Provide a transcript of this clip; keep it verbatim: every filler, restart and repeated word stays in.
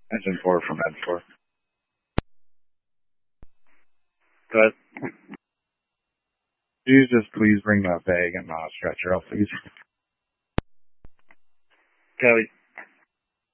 Engine four from Med four. But you just please bring that bag and not a stretcher out, please. Kelly.